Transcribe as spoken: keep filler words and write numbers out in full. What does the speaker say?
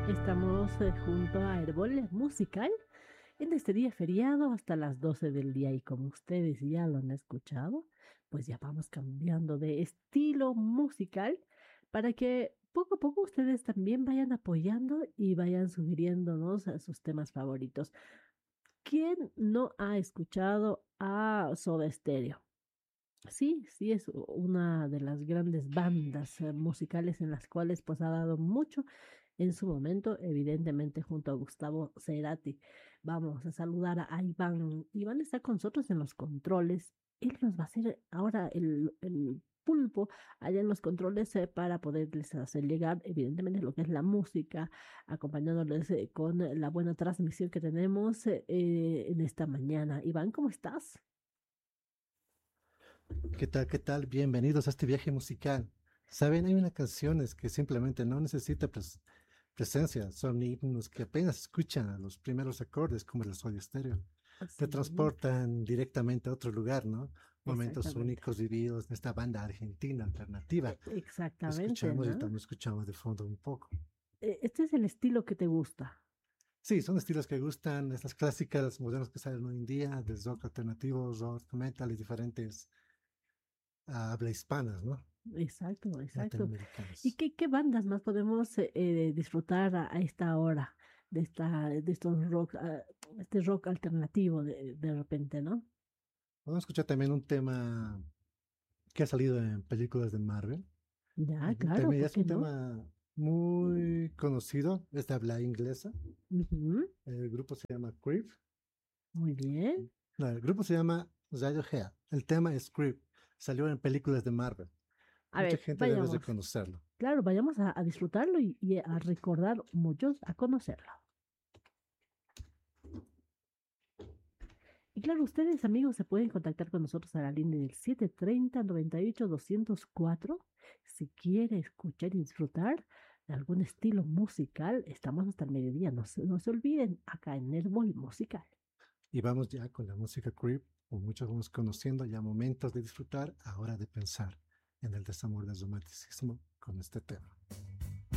Estamos eh, junto a Herbol Musical en este día feriado hasta las doce del día y como ustedes ya lo han escuchado, pues ya vamos cambiando de estilo musical para que poco a poco ustedes también vayan apoyando y vayan sugiriéndonos a sus temas favoritos. ¿Quién no ha escuchado a Soda Stereo? Sí, sí, es u- una de las grandes bandas eh, musicales en las cuales pues ha dado mucho en su momento, evidentemente junto a Gustavo Cerati. Vamos a saludar a Iván. Iván está con nosotros en los controles. Él nos va a hacer ahora el, el pulpo allá en los controles eh, para poderles hacer llegar, evidentemente, lo que es la música, acompañándoles eh, con la buena transmisión que tenemos eh, eh, en esta mañana. Iván, ¿cómo estás? ¿Qué tal? ¿Qué tal? Bienvenidos a este viaje musical. Saben, hay unas canciones que simplemente no necesitan pres- presencia, son himnos que apenas escuchan a los primeros acordes, como el Soda Stereo. Te Sí, transportan directamente a otro lugar, ¿no? Momentos exactamente. únicos vividos en esta banda argentina alternativa. E- Exactamente, Escuchamos y ¿no? también escuchamos de fondo un poco. E- Este es el estilo que te gusta. Sí, son estilos que gustan, estas clásicas, modernas que salen hoy en día, de rock alternativo, rock, metal y diferentes ah, habla hispanas, ¿no? Exacto, exacto. ¿Y Latinoamericanos. qué, qué bandas más podemos eh, eh, disfrutar a, a esta hora de esta, de estos rock, ah, este rock alternativo de, de repente, ¿no? Vamos a escuchar también un tema que ha salido en películas de Marvel. Ya, Es un claro, tema, ya ¿por es qué un no? tema muy conocido, es de habla inglesa. Ujú. El grupo se llama Creep. Muy bien. No, el grupo se llama Radiohead. El tema es Creep. Salió en películas de Marvel. A Mucha ver, gente debe de vayamos. conocerlo. Claro, vayamos a, a disfrutarlo y, y a recordar muchos, a conocerlo. Y claro, ustedes, amigos, se pueden contactar con nosotros a la línea del siete treinta, noventa y ocho, doscientos cuatro. Si quiere escuchar y disfrutar de algún estilo musical, estamos hasta el mediodía. No se, no se olviden, acá en Netball Musical. Y vamos ya con la música Creep, como muchos vamos conociendo, ya momentos de disfrutar, ahora de pensar en el desamor del romanticismo con este tema.